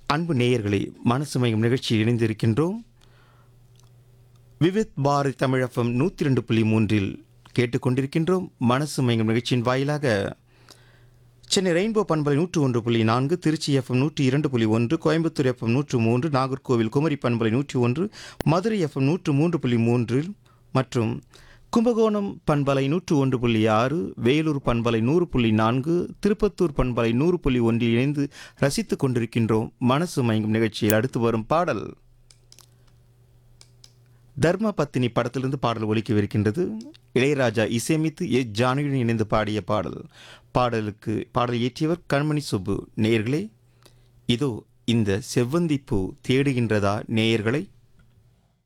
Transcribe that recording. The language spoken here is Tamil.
அன்பு நேயர்களே, மனசு மயம் நிகழ்ச்சியில் இணைந்திருக்கின்றோம். விவித் பாரதி தமிழகம் 102.3 கேட்டுக்கொண்டிருக்கின்றோம். மனசு மயம் நிகழ்ச்சியின் வாயிலாக சென்னை ரெயின்போ பண்பலை 101.4, திருச்சி எஃப்எம் 102.1, கோயம்புத்தூர் எஃப்எம் 103, நாகர்கோவில் குமரி பண்பலை 101, மதுரை எஃப்எம் 103.3 மற்றும் கும்பகோணம் பண்பலை 101.6, வேலூர் பண்பலை 100.4, திருப்பத்தூர் பண்பலை 100.1 இணைந்து ரசித்துக் கொண்டிருக்கின்றோம். மனசு மயங்கும் நிகழ்ச்சியில் அடுத்து வரும் பாடல் தர்ம பத்தினி படத்திலிருந்து பாடல் ஒலிக்கவிருக்கின்றது. இளையராஜா இசையமைத்து ஜானகியுடன் இணைந்து பாடிய பாடல். பாடல் இயற்றியவர் கண்மணி சுப்பு. நேயர்களே, இதோ இந்த செவ்வந்திப்பூ தேடுகின்றதா நேயர்களை?